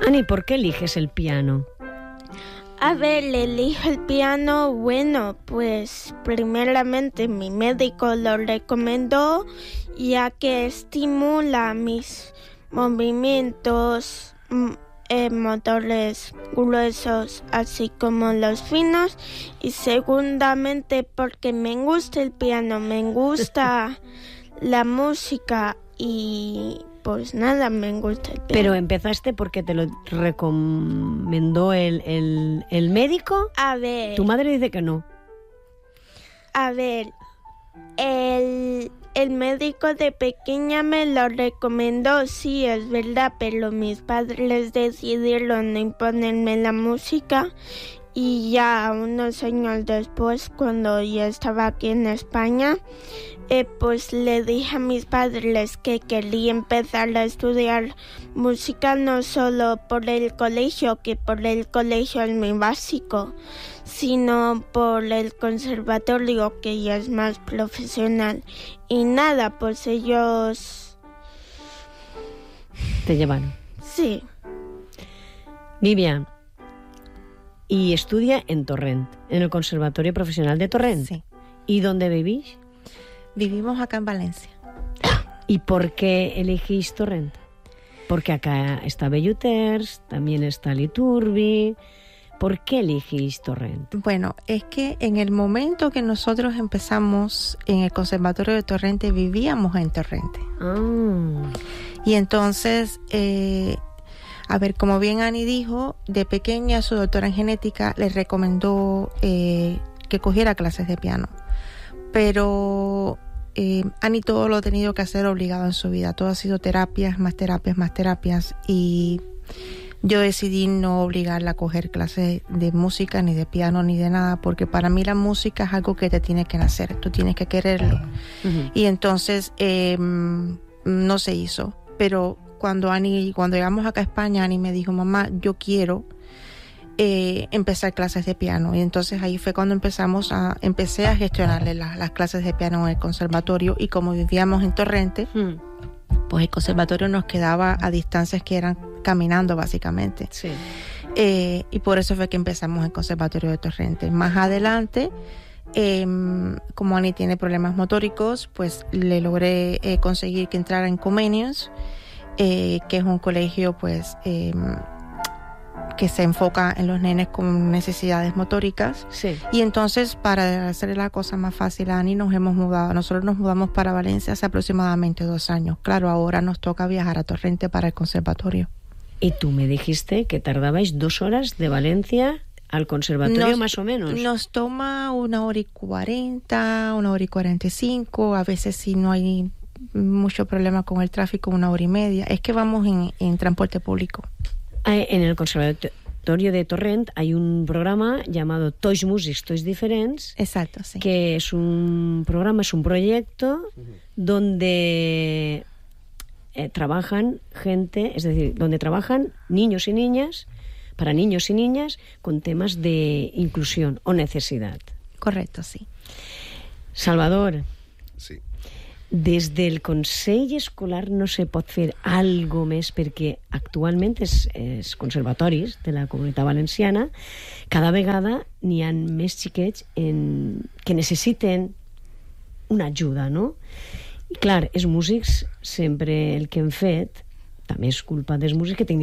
Ani, ¿por qué eliges el piano? A ver, elijo el piano, bueno, pues primeramente mi médico lo recomendó, ya que estimula mis movimientos motores gruesos, así como los finos, y segundamente porque me gusta el piano, me gusta la música y pues nada, me gusta el piano. Pero empezaste porque te lo recomendó el médico. A ver. Tu madre dice que no. A ver, el médico de pequeña me lo recomendó, sí, es verdad, pero mis padres decidieron no imponerme la música y ya unos años después, cuando ya estaba aquí en España, pues le dije a mis padres que quería empezar a estudiar música no solo por el colegio, que por el colegio es muy básico, sino por el conservatorio, que ya es más profesional. Y nada, pues ellos... Te llevaron. Sí. Vivian, y estudia en Torrent, en el Conservatorio Profesional de Torrent. Sí. ¿Y dónde vivís? Vivimos acá en Valencia. ¿Y por qué elegís Torrent? Porque acá está Belluters, también está Liturbi. ¿Por qué elegís Torrent? Bueno, es que en el momento que nosotros empezamos en el Conservatorio de Torrente, vivíamos en Torrente. Y entonces, a ver, como bien Ani dijo, de pequeña su doctora en genética le recomendó que cogiera clases de piano. Pero Ani todo lo ha tenido que hacer obligado en su vida. Todo ha sido terapias, más terapias, más terapias. Y yo decidí no obligarla a coger clases de música, ni de piano, ni de nada, porque para mí la música es algo que te tiene que nacer, tú tienes que quererlo. Y entonces no se hizo. Pero cuando llegamos acá a España, Ani me dijo, mamá, yo quiero empezar clases de piano. Y entonces ahí fue cuando empecé a gestionarle las clases de piano en el conservatorio. Y como vivíamos en Torrente, pues el conservatorio nos quedaba a distancias que eran caminando básicamente. Sí. Y por eso fue que empezamos el Conservatorio de Torrente. Más adelante, como Ani tiene problemas motóricos, pues le logré conseguir que entrara en Comenius, que es un colegio pues que se enfoca en los nenes con necesidades motóricas. Sí. Y entonces, para hacer la cosa más fácil, Ani, nosotros nos mudamos para Valencia hace aproximadamente 2 años. Claro, ahora nos toca viajar a Torrente para el conservatorio. Y tú me dijiste que tardabais 2 horas de Valencia al conservatorio, más o menos. Nos toma 1 hora y 40, 1 hora y 45, a veces si no hay mucho problema con el tráfico, 1 hora y media. Es que vamos en transporte público. En el Conservatorio de Torrent hay un programa llamado Toys Musics, Toys Diferents. Exacto, sí. Que es un programa, es un proyecto donde trabajan gente, es decir, donde trabajan niños y niñas, para niños y niñas, con temas de inclusión o necesidad. Correcto, sí. Salvador. Sí. Des del Consell Escolar no se pot fer algo més, perquè actualment els conservatoris de la Comunitat Valenciana cada vegada n'hi ha més xiquets que necessiten una ajuda, no? I clar, els músics sempre el que hem fet, també és culpa dels músics, que